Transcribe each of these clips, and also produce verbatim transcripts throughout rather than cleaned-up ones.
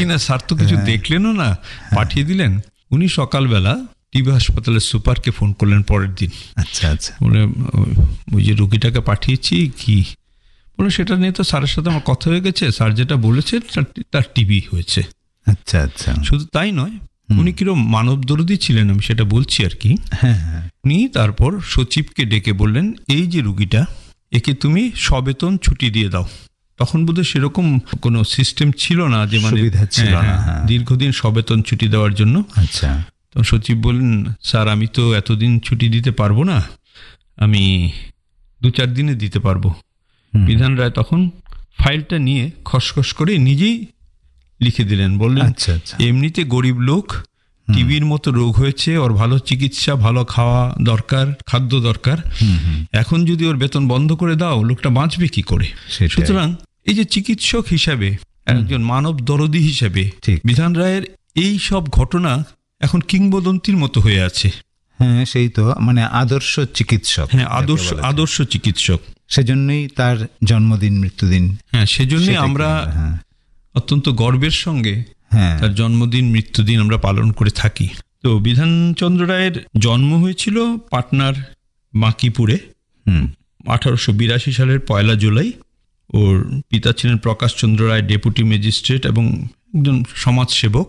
কিনা স্যার তো কিছু দেখলেনও না, পাঠিয়ে দিলেন। উনি সকালবেলা টিবি হাসপাতালের সুপারকে ফোন করলেন পরের দিন। আচ্ছা আচ্ছা বলে ওই যে রোগীটাকে পাঠিয়েছি কি, বলে সেটা নিয়ে তো স্যারের সাথে আমার কথা হয়ে গেছে, স্যার যেটা বলেছে তার টিবি হয়েছে। আচ্ছা আচ্ছা শুধু তাই নয়, উনি কিরকম মানব দরদী ছিলেন আমি সেটা বলছি আর কি। হ্যাঁ হ্যাঁ উনি তারপর সচিবকে ডেকে বললেন, এই যে রুগীটা, একে তুমি সবেতন ছুটি দিয়ে দাও। তখন বোধহয় সেরকম কোনো সিস্টেম ছিল না যে মানে সুবিধা ছিল না দীর্ঘদিন সবেতন ছুটি দেওয়ার জন্য। আচ্ছা, তো সচিব বললেন, স্যার আমি তো এতদিন ছুটি দিতে পারবো না, আমি দু চার দিনে দিতে পারবো। বিধান রায় তখন ফাইলটা নিয়ে খসখস করে নিজেই লিখে দিলেন, বললেন আচ্ছা আচ্ছা এমনিতে গরিব লোক, টিবির মতো রোগ হয়েছে, ওর ভালো চিকিৎসা, ভালো খাওয়া দরকার, খাদ্য দরকার, এখন যদি ওর বেতন বন্ধ করে দাও লোকটা বাঁচবে কি করে? সুতরাং এই যে চিকিৎসক হিসাবে, একজন মানব দরদী হিসাবে বিধান রায়ের এই সব ঘটনা এখন কিংবদন্তির মতো হয়ে আছে। হ্যাঁ সেই তো, মানে আদর্শ চিকিৎসক। হ্যাঁ আদর্শ আদর্শ চিকিৎসক। সেজন্যই তার জন্মদিন মৃত্যুদিন, হ্যাঁ সেজন্যই আমরা অত্যন্ত গর্বের সঙ্গে তার জন্মদিন মৃত্যুদিন আমরা পালন করে থাকি। তো বিধানচন্দ্র রায়ের জন্ম হয়েছিল পাটনার বাঁকিপুরে আঠারোশো বিরাশি সালের পয়লা জুলাই। ওর পিতা ছিলেন প্রকাশচন্দ্র রায়, ডেপুটি ম্যাজিস্ট্রেট এবং একজন সমাজসেবক,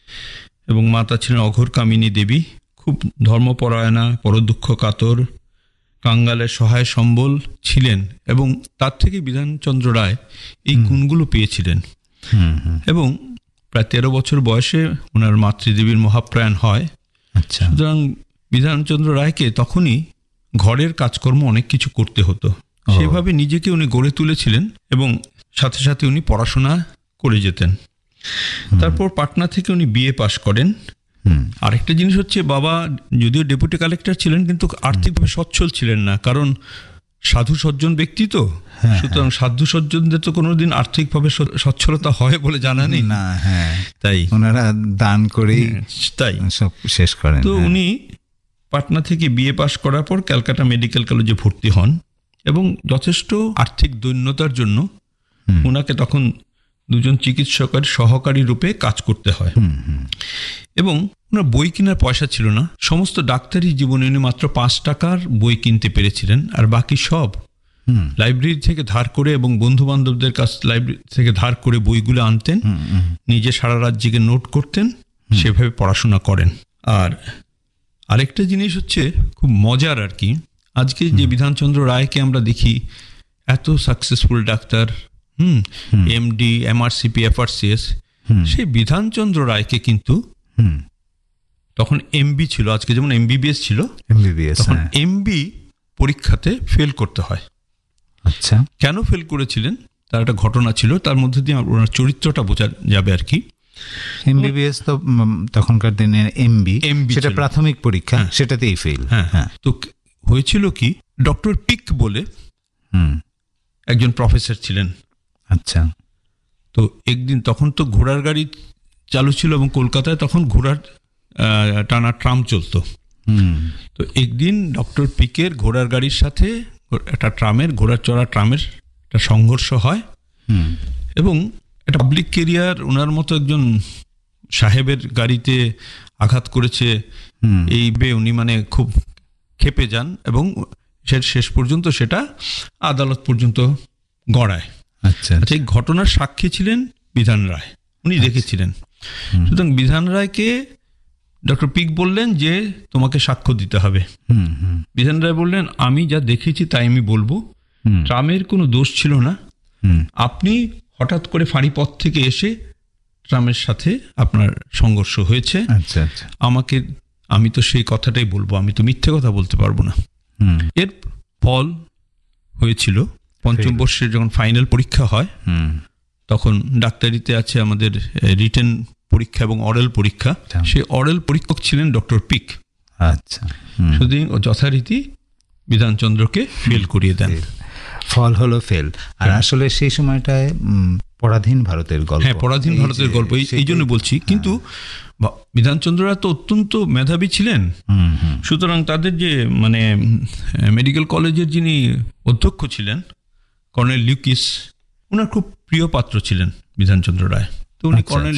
এবং মাতা ছিলেন অঘোর কামিনী দেবী, খুব ধর্মপরায়ণা, পরদুঃখ কাতর, কাঙ্গালের সহায় সম্বল ছিলেন, এবং তার থেকে বিধানচন্দ্র রায় এই গুণগুলো পেয়েছিলেন। এবং প্রায় তেরো বছর বয়সে ওনার মাতৃদেবীর মহাপ্রয়াণ হয়। আচ্ছা, সুতরাং বিধানচন্দ্র রায়কে তখনই ঘরের কাজকর্ম অনেক কিছু করতে হতো, সেভাবে নিজেকে উনি গড়ে তুলেছিলেন এবং সাথে সাথে উনি পড়াশোনা করে যেতেন। তারপর পাটনা থেকে উনি বিএ পাশ করেন। আরেকটা জিনিস হচ্ছে, বাবা যদিও ডেপুটি কালেক্টর ছিলেন কিন্তু আর্থিকভাবে সচ্ছল ছিলেন না, কারণ সাধু সজ্জন ব্যক্তি তো, সুতরাং সাধু সজ্জনদের তো কোনোদিন আর্থিকভাবে সচ্ছলতা হয় বলে জানা নেই না। হ্যাঁ, তাই ওনারা দান করেই তাই সব শেষ করেন। তো উনি পাটনা থেকে বিএ পাশ করার পর ক্যালকাটা মেডিকেল কলেজে ভর্তি হন, এবং যথেষ্ট আর্থিক দৈন্যতার জন্য ওনাকে তখন দুজন চিকিৎসকের সহকারী রূপে কাজ করতে হয়। এবং ওনার বই কেনার পয়সা ছিল না, সমস্ত ডাক্তারি জীবনে উনি মাত্র পাঁচ টাকার বই কিনতে পেরেছিলেন, আর বাকি সব লাইব্রেরি থেকে ধার করে এবং বন্ধু বান্ধবদের কাছ লাইব্রেরি থেকে ধার করে বইগুলো আনতেন, নিজে সারা রাত জেগে নোট করতেন, সেভাবে পড়াশোনা করেন। আর আরেকটা জিনিস হচ্ছে খুব মজার আর কি, আজকে যে বিধানচন্দ্র রায়কে আমরা দেখি এত সাকসেসফুল ডাক্তার, হুম এমডি, এমআরসিপি, এফআরসিএস, সেই বিধানচন্দ্র রায়কে কিন্তু তখন এমবি ছিল, আজকে যেমন এমবিবিএস ছিল, এমবিবিএস, তখন এমবি পরীক্ষাতে ফেল করতে হয়। আচ্ছা, কেন ফেল করেছিলেন তার একটা ঘটনা ছিল, তার মধ্যে দিয়ে ওনার চরিত্রটা বোঝা যাবে আর কি। এমবিবিএস তো তখনকার দিনে এমবি, সেটা প্রাথমিক পরীক্ষা, সেটাতেই ফেল। হ্যাঁ, তো হয়েছিল কি, ডক্টর পিক বলে একজন প্রফেসর ছিলেন। আচ্ছা, তো একদিন তখন তো ঘোড়ার গাড়ি চালু ছিল এবং কলকাতায় তখন ঘোড়ার টানা ট্রাম চলতো। তো একদিন ডক্টর পিকের ঘোড়ার গাড়ির সাথে একটা ট্রামের, ঘোড়ার চড়া ট্রামের একটা সংঘর্ষ হয়, এবং একটা পাবলিক ক্যারিয়ার ওনার মতো একজন সাহেবের গাড়িতে আঘাত করেছে, এই বে উনি মানে খুব ক্ষেপে যান, এবং শেষ পর্যন্ত সেটা আদালত পর্যন্ত গড়ায়। আচ্ছা, এই ঘটনার সাক্ষী ছিলেন বিধান রায়, উনি দেখেছিলেন। সুতরাং বিধান রায়কে ডক্টর পিক বললেন যে তোমাকে সাক্ষ্য দিতে হবে। বিধান রায় বললেন, আমি যা দেখেছি তাই আমি বলবো, ট্রামের কোনো দোষ ছিল না, আপনি হঠাৎ করে ফাঁড়িপথ থেকে এসে ট্রামের সাথে আপনার সংঘর্ষ হয়েছে। আচ্ছা আচ্ছা, আমাকে, আমি তো সেই কথাটাই বলবো, আমি তো মিথ্যে কথা বলতে পারবো না। এর ফল হয়েছিল পঞ্চম বর্ষের যখন ফাইনাল পরীক্ষা হয়, তখন ডাক্তারিতে আছে আমাদের রিটেন পরীক্ষা এবং অরেল পরীক্ষা, সেই অরেল পরীক্ষক ছিলেন ডক্টর পিক। আচ্ছা, সুতরাং যথারীতি বিধানচন্দ্রকে ফেল করিয়ে দেন। ফল হলো ফেল। আর আসলে সেই সময়টায় পরাধীন ভারতের গল্প, হ্যাঁ পরাধীন ভারতের গল্প, এই জন্য বলছি। কিন্তু বিধানচন্দ্র রায় তো অত্যন্ত মেধাবী ছিলেন, সুতরাং তাদের যে মানে মেডিকেল কলেজের যিনি অধ্যক্ষ ছিলেন কর্নেল লিউকিস, ওনার খুব প্রিয় পাত্র ছিলেন বিধানচন্দ্র রায়। তো উনি কর্নেল